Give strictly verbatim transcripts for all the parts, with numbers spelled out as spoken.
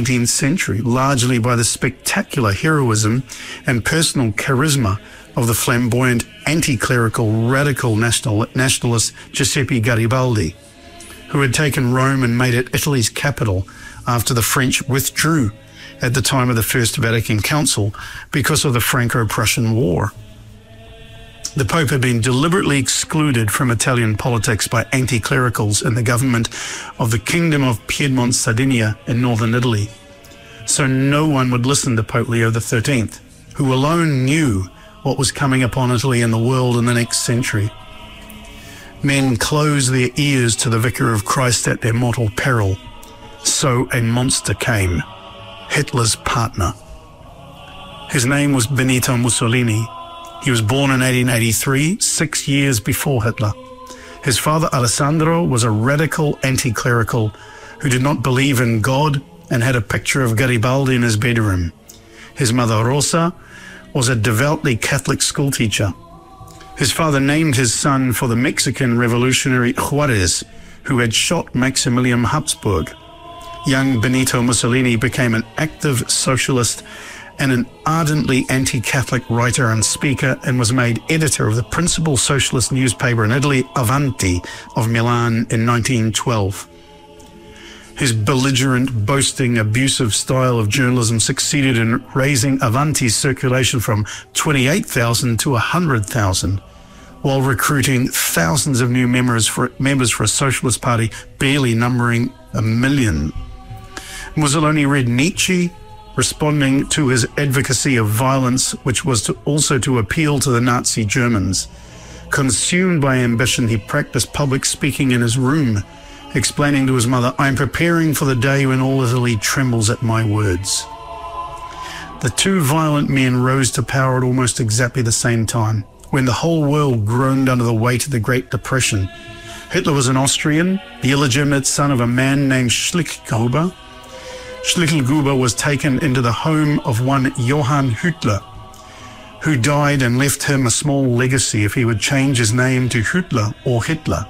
nineteenth century, largely by the spectacular heroism and personal charisma of the flamboyant, anti-clerical, radical national, nationalist Giuseppe Garibaldi, who had taken Rome and made it Italy's capital after the French withdrew at the time of the First Vatican Council because of the Franco-Prussian War. The Pope had been deliberately excluded from Italian politics by anti-clericals in the government of the Kingdom of Piedmont Sardinia in northern Italy, so no one would listen to Pope Leo the thirteenth, who alone knew what was coming upon Italy and the world in the next century. Men closed their ears to the Vicar of Christ at their mortal peril. So a monster came, Hitler's partner. His name was Benito Mussolini. He was born in eighteen eighty-three, six years before Hitler. His father Alessandro was a radical anti-clerical who did not believe in God and had a picture of Garibaldi in his bedroom. His mother Rosa was a devoutly Catholic schoolteacher. His father named his son for the Mexican revolutionary Juarez, who had shot Maximilian Habsburg. Young Benito Mussolini became an active socialist and an ardently anti-Catholic writer and speaker, and was made editor of the principal socialist newspaper in Italy, Avanti, of Milan in nineteen twelve. His belligerent, boasting, abusive style of journalism succeeded in raising Avanti's circulation from twenty-eight thousand to one hundred thousand, while recruiting thousands of new members for, members for a socialist party barely numbering a million. Mussolini read Nietzsche, responding to his advocacy of violence, which was to also to appeal to the Nazi Germans. Consumed by ambition, he practiced public speaking in his room, explaining to his mother, "I'm preparing for the day when all Italy trembles at my words." The two violent men rose to power at almost exactly the same time, when the whole world groaned under the weight of the Great Depression. Hitler was an Austrian, the illegitimate son of a man named Schlickelgruber. Schlickelgruber was taken into the home of one Johann Hitler, who died and left him a small legacy if he would change his name to Hitler or Hitler.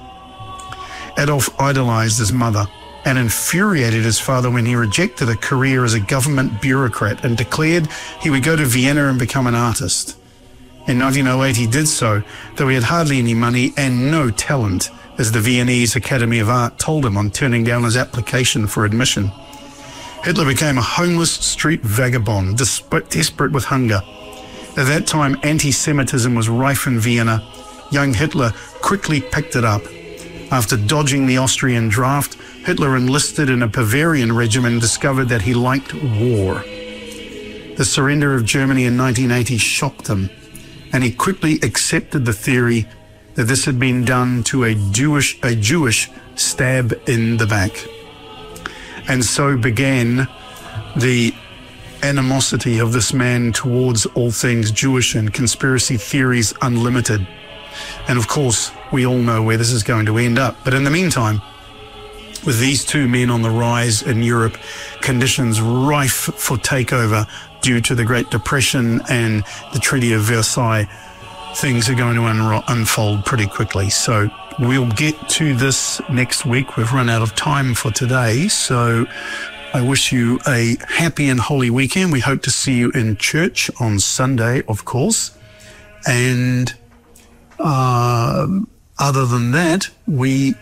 Adolf idolized his mother and infuriated his father when he rejected a career as a government bureaucrat and declared he would go to Vienna and become an artist. In nineteen oh eight he did so, though he had hardly any money and no talent, as the Viennese Academy of Art told him on turning down his application for admission. Hitler became a homeless street vagabond, desperate with hunger. At that time, anti-Semitism was rife in Vienna. Young Hitler quickly picked it up. After dodging the Austrian draft, Hitler enlisted in a Bavarian regiment and discovered that he liked war. The surrender of Germany in nineteen eighty shocked him, and he quickly accepted the theory that this had been done to a Jewish, a Jewish stab in the back. And so began the animosity of this man towards all things Jewish and conspiracy theories unlimited. And of course, we all know where this is going to end up. But in the meantime, with these two men on the rise in Europe, conditions rife for takeover due to the Great Depression and the Treaty of Versailles, things are going to un- unfold pretty quickly. So we'll get to this next week. We've run out of time for today. So I wish you a happy and holy weekend. We hope to see you in church on Sunday, of course. And uh, other than that, we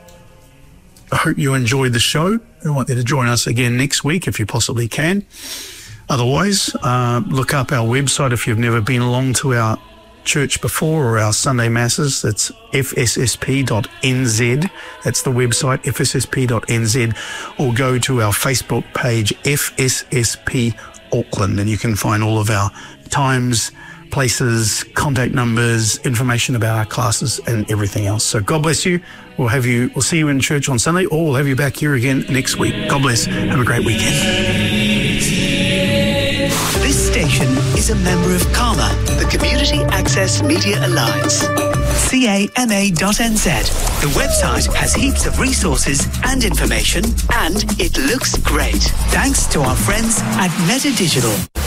hope you enjoyed the show. I want you to join us again next week if you possibly can. Otherwise, uh, look up our website if you've never been along to our church before or our Sunday masses. It's f s s p dot n z. That's the website, f s s p dot n z, or go to our Facebook page, F S S P Auckland, and you can find all of our times, places, contact numbers, information about our classes and everything else. So God bless you. We'll have you, we'll see you in church on Sunday, or we'll have you back here again next week. God bless. Have a great weekend. This station is a member of CAMA, the Community Access Media Alliance. C A M A dot N Z. The website has heaps of resources and information, and it looks great. Thanks to our friends at Meta Digital.